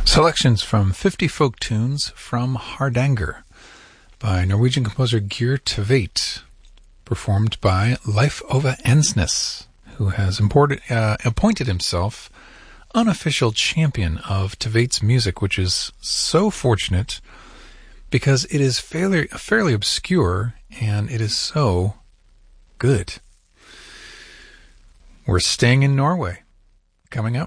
Selections from 50 folk tunes from Hardanger by Norwegian composer Geir Tveit, performed by Leif Ove Ensnes, who has appointed himself unofficial champion of Tveit's music, which is so fortunate because it is fairly obscure and it is so good. We're staying in Norway. Coming up,